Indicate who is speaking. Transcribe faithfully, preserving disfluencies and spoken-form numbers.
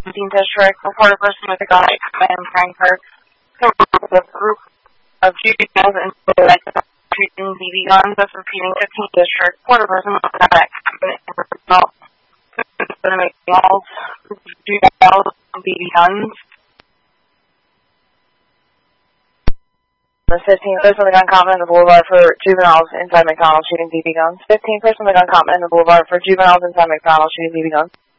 Speaker 1: seventeenth District, report a person with a gun in Frankfurt, with a group of juveniles and shooting B B guns. That's repeating fifteenth District, report a person with a gun in result. Going to make walls, juveniles, and B B guns. fifteen, person with a gun common in the boulevard for juveniles inside McDonald's shooting B B guns. fifteen, person with a gun common in the boulevard for juveniles inside McDonald's shooting B B guns.